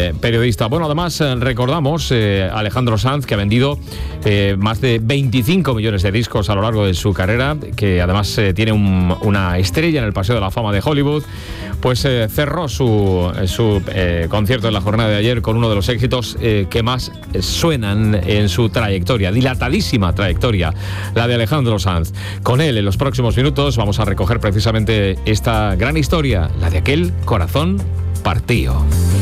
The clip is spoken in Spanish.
periodista. Bueno, además recordamos Alejandro Sanz, que ha vendido más de 25 millones de discos a lo largo de su carrera, que además tiene una estrella en el Paseo de la Fama de Hollywood. Pues cerró su concierto en la jornada de ayer con uno de los éxitos que más suenan en su trayectoria, dilatadísima trayectoria, la de Alejandro Sanz. Con él, en los próximos minutos, vamos a recoger precisamente esta gran historia, la de aquel corazón partido.